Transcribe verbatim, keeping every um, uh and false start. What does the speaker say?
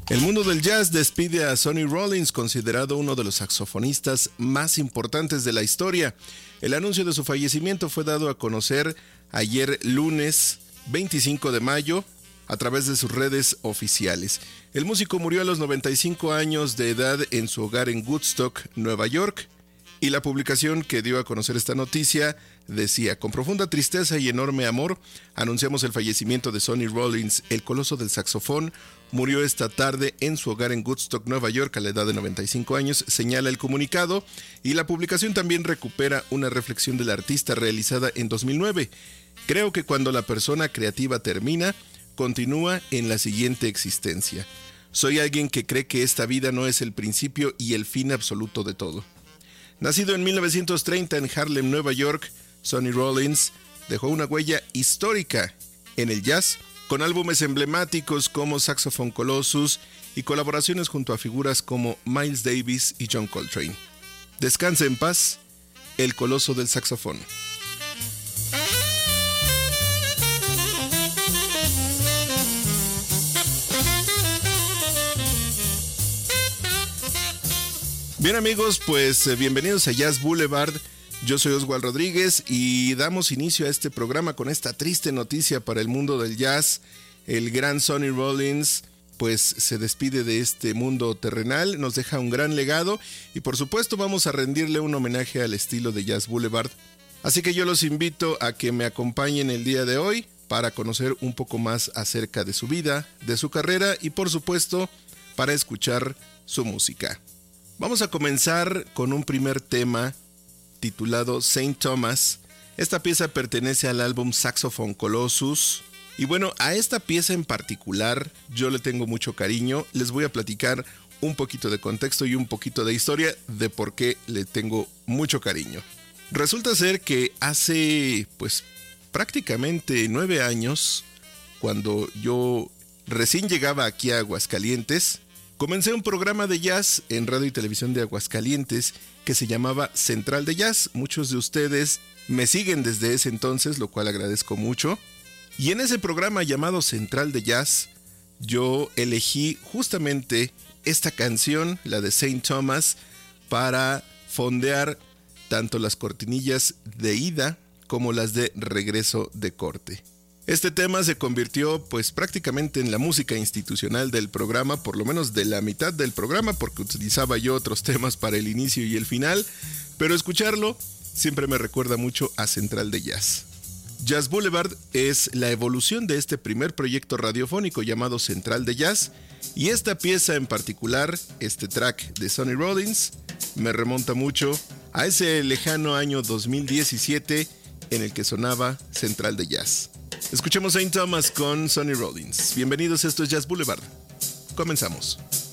El mundo del jazz despide a Sonny Rollins, considerado uno de los saxofonistas más importantes de la historia. El anuncio de su fallecimiento fue dado a conocer ayer lunes veinticinco de mayo a través de sus redes oficiales. El músico murió a los noventa y cinco años de edad en su hogar en Woodstock, Nueva York. Y la publicación que dio a conocer esta noticia decía: con profunda tristeza y enorme amor, anunciamos el fallecimiento de Sonny Rollins, el coloso del saxofón. Murió esta tarde en su hogar en Woodstock, Nueva York, a la edad de noventa y cinco años, señala el comunicado. Y la publicación también recupera una reflexión del artista realizada en dos mil nueve. Creo que cuando la persona creativa termina, continúa en la siguiente existencia. Soy alguien que cree que esta vida no es el principio y el fin absoluto de todo. Nacido en mil novecientos treinta en Harlem, Nueva York, Sonny Rollins dejó una huella histórica en el jazz, con álbumes emblemáticos como Saxophone Colossus y colaboraciones junto a figuras como Miles Davis y John Coltrane. Descanse en paz, el coloso del saxofón. Bien amigos, pues eh, bienvenidos a Jazz Boulevard. Yo soy Oswald Rodríguez y damos inicio a este programa con esta triste noticia para el mundo del jazz. El gran Sonny Rollins pues se despide de este mundo terrenal, nos deja un gran legado y por supuesto vamos a rendirle un homenaje al estilo de Jazz Boulevard. Así que yo los invito a que me acompañen el día de hoy para conocer un poco más acerca de su vida, de su carrera y por supuesto para escuchar su música. Vamos a comenzar con un primer tema titulado Saint Thomas. Esta pieza pertenece al álbum Saxophone Colossus. Y bueno, a esta pieza en particular yo le tengo mucho cariño. Les voy a platicar un poquito de contexto y un poquito de historia de por qué le tengo mucho cariño. Resulta ser que hace pues prácticamente nueve años, cuando yo recién llegaba aquí a Aguascalientes, comencé un programa de jazz en radio y televisión de Aguascalientes que se llamaba Central de Jazz. Muchos de ustedes me siguen desde ese entonces, lo cual agradezco mucho. Y en ese programa llamado Central de Jazz, yo elegí justamente esta canción, la de Saint Thomas, para fondear tanto las cortinillas de ida como las de regreso de corte. Este tema se convirtió pues prácticamente en la música institucional del programa, por lo menos de la mitad del programa, porque utilizaba yo otros temas para el inicio y el final, pero escucharlo siempre me recuerda mucho a Central de Jazz. Jazz Boulevard es la evolución de este primer proyecto radiofónico llamado Central de Jazz, y esta pieza en particular, este track de Sonny Rollins, me remonta mucho a ese lejano año dos mil diecisiete en el que sonaba Central de Jazz. Escuchemos Saint Thomas con Sonny Rollins. Bienvenidos, esto es Jazz Boulevard. Comenzamos.